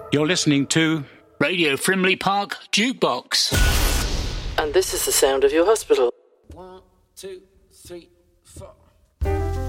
You're listening to Radio Frimley Park Jukebox. And this is the sound of your hospital. 1, 2, 3, 4.